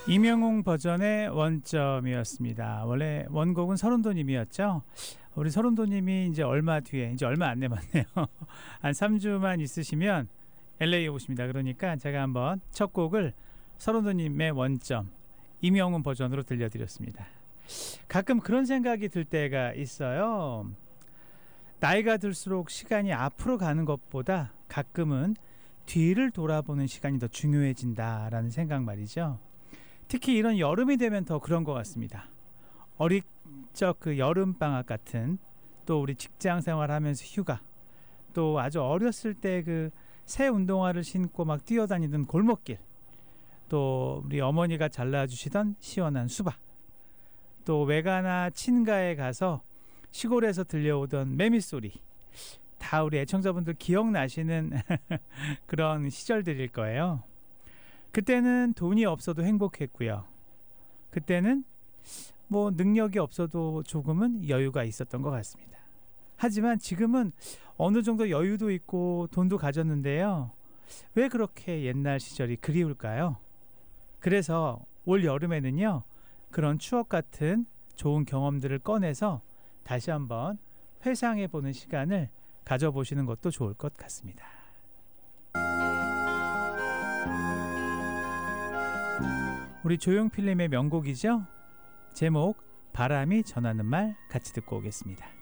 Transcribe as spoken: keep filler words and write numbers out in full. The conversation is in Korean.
임영웅 버전의 원점이었습니다. 원래 원곡은 서른도님이었죠. 우리 서른도님이 이제 얼마 뒤에, 이제 얼마 안 남았네요. 한 삼 주만 있으시면 엘에이 오십니다. 그러니까 제가 한번 첫 곡을 서른도님의 원점 임영웅 버전으로 들려드렸습니다. 가끔 그런 생각이 들 때가 있어요. 나이가 들수록 시간이 앞으로 가는 것보다 가끔은 뒤를 돌아보는 시간이 더 중요해진다라는 생각 말이죠. 특히 이런 여름이 되면 더 그런 것 같습니다. 어릴 적 그 여름방학 같은, 또 우리 직장 생활하면서 휴가, 또 아주 어렸을 때 그 새 운동화를 신고 막 뛰어다니던 골목길, 또 우리 어머니가 잘라주시던 시원한 수박, 또 외가나 친가에 가서 시골에서 들려오던 매미소리, 다 우리 애청자분들 기억나시는 그런 시절들일 거예요. 그때는 돈이 없어도 행복했고요. 그때는 뭐 능력이 없어도 조금은 여유가 있었던 것 같습니다. 하지만 지금은 어느 정도 여유도 있고 돈도 가졌는데요. 왜 그렇게 옛날 시절이 그리울까요? 그래서 올 여름에는요, 그런 추억 같은 좋은 경험들을 꺼내서 다시 한번 회상해보는 시간을 가져보시는 것도 좋을 것 같습니다. 우리 조용필님의 명곡이죠. 제목 바람이 전하는 말 같이 듣고 오겠습니다.